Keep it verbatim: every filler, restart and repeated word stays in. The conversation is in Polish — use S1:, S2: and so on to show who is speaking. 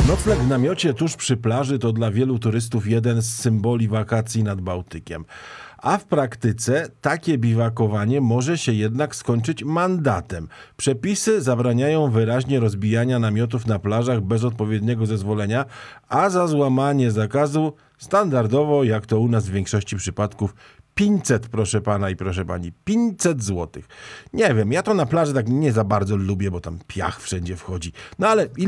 S1: Nocleg w namiocie tuż przy plaży to dla wielu turystów jeden z symboli wakacji nad Bałtykiem. A w praktyce takie biwakowanie może się jednak skończyć mandatem. Przepisy zabraniają wyraźnie rozbijania namiotów na plażach bez odpowiedniego zezwolenia, a za złamanie zakazu standardowo, jak to u nas w większości przypadków, pięćset, proszę pana i proszę pani, pięćset złotych. Nie wiem, ja to na plaży tak nie za bardzo lubię, bo tam piach wszędzie wchodzi. No ale ile